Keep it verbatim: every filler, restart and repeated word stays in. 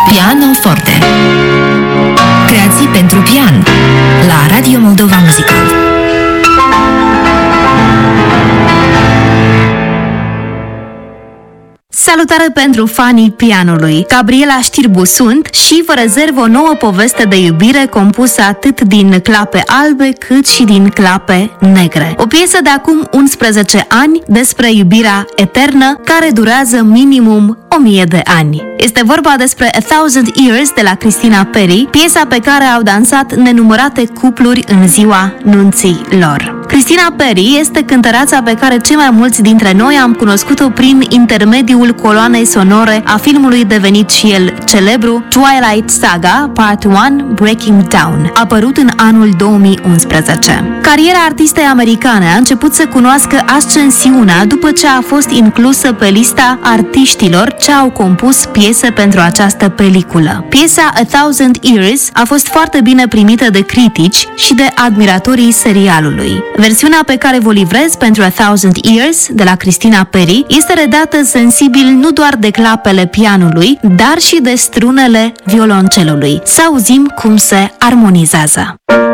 Pianoforte. Creații pentru pian la Radio Moldova Muzical. Salutare pentru fanii pianului! Gabriela Știrbu sunt și vă rezerv o nouă poveste de iubire compusă atât din clape albe cât și din clape negre. O piesă de acum unsprezece ani despre iubirea eternă care durează minimum o mie de ani. Este vorba despre A Thousand Years de la Christina Perri, piesa pe care au dansat nenumărate cupluri în ziua nunții lor. Christina Perri este cântăreața pe care cei mai mulți dintre noi am cunoscut-o prin intermediul coloanei sonore a filmului devenit și el celebru Twilight Saga Part unu Breaking Down, apărut în anul două mii unsprezece. Cariera artistei americane a început să cunoască ascensiunea după ce a fost inclusă pe lista artiștilor ce au compus piese pentru această peliculă. Piesa A Thousand Years a fost foarte bine primită de critici și de admiratorii serialului. Versiunea pe care vă livrez pentru A Thousand Years de la Christina Perri este redată sensibil nu doar de clapele pianului, dar și de strunele violoncelului. Să auzim cum se armonizează.